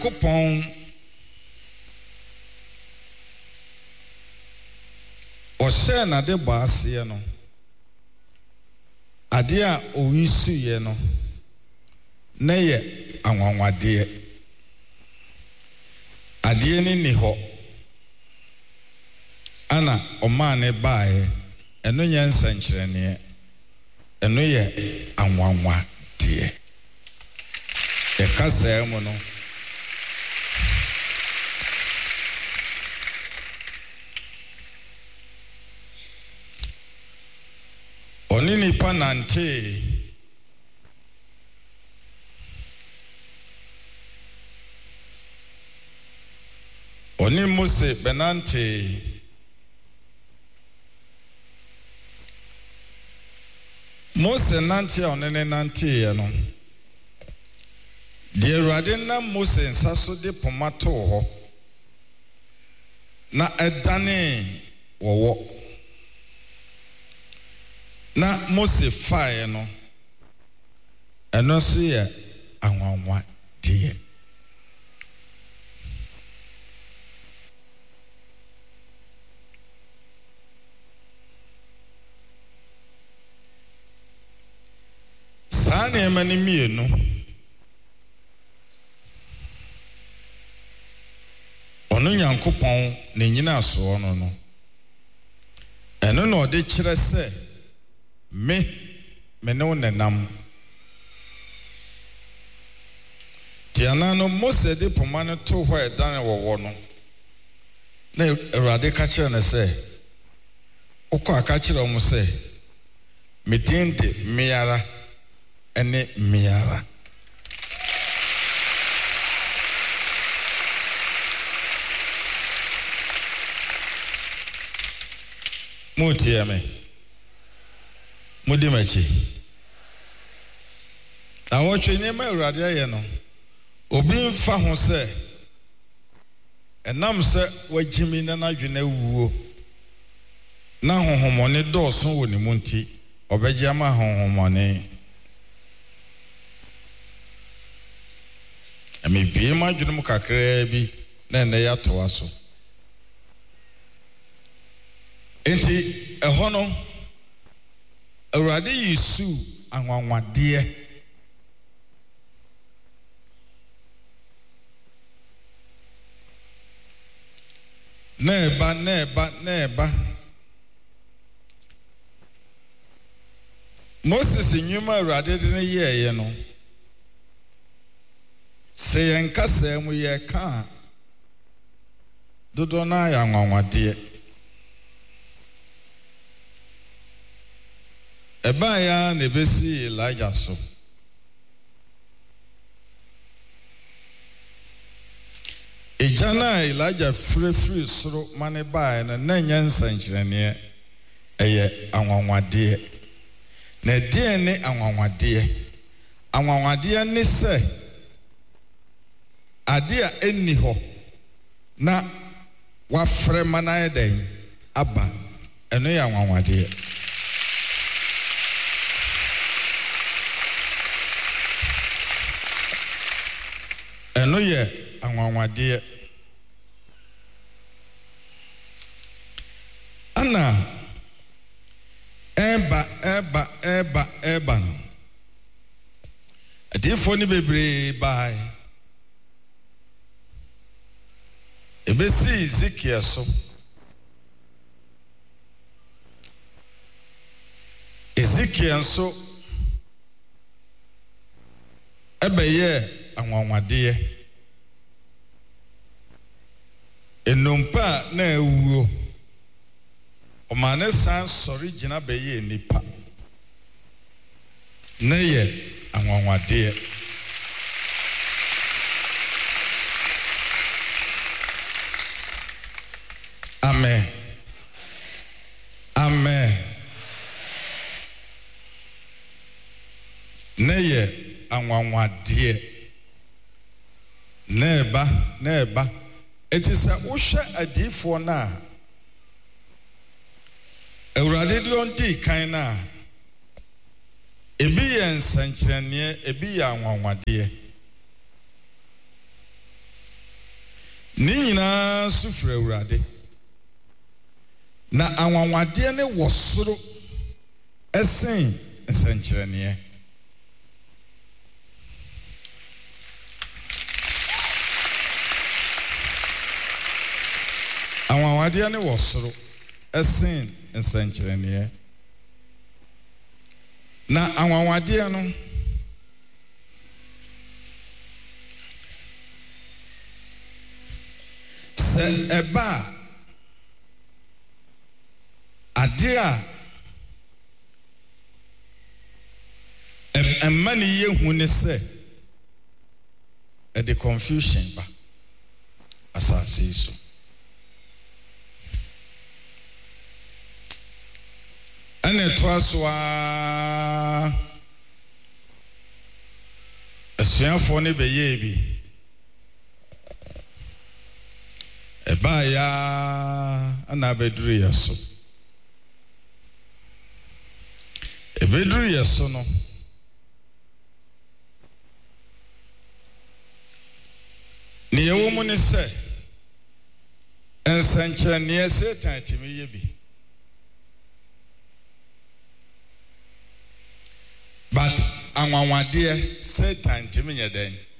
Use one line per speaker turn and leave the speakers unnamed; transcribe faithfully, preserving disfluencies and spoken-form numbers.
Coupon Oshe na de baasiye no ade a owisuye no na ye anwanwade ade ni ni ho ana omane baaye eno nye nsankyerene eno ye anwanwade e kasa mu no oni nipa nante oni Mose benante Mose nante onene nante ye no de Awurade na Mose nsaso de pomato ho na edane wowo na Mose fae no eno so ye anwanwa de sane mani mienu ono Nyankopon ne nyina so no no eno no de kire se me me no nenam tiana no Mose de pomane to ho edan wowo no na Awurade ka kire ne se okọ aka kire mo se medinde miara ene miara mutie me mudimachi awotwe nyema Awurade aye no obi mfa ho se enam se wagimi na nadwena wuo na honhomone dooso woni munti obegye ama honhomone emi bie ma dwene mu kakra bi na ne ya to aso enti eho no Awurade Yesu anwanwade neba neba neba Moses nyuma Awurade de ne yeye no se yankasa mu ye ka dodo na ya anwanwade eba ya na besi Elijah so ejana Elijah free free soro mane bae na na nyansa nkyerene eye anwanwade na die ne anwanwade anwanwade ne se ade a enni ho na wafre manaye den aba eno ya anwanwade eno ye anwanwade ana eba eba eba eba no adifo ni bebre bai ebesi Ezekiel so Ezekiel so ebeye anwanwade enompa na ewuo omane san sori gina beye nipa na ye anwanwade amen amen na ye anwanwade neba neba etisa wohwe adifo na Awurade de onti kan na ebi ye nsankyerene ebi ye anwanwade ne nyinaa sufre Awurade na anwanwade ne wɔ soro ɛsen nsɛnkyerɛnneɛ anwanwade ne wɔ soro ɛsen nsɛnkyerɛnneɛ na anwanwade no sɛ ɛba ade a ɛmma ne yɛhu ne sɛ ɛde confusion ba asase yi so ɛna ɛtoa so a asuafoɔ ne bɛyɛɛ bi ɛbaa ya ana abɛduru yɛ so ɛbɛduru yɛ so no ne yɛwɔ mu ne sɛ nsɛnkyerɛnneɛ Satan timi yɛ bi but anwanwadeɛ Satan timi nyɛ dɛn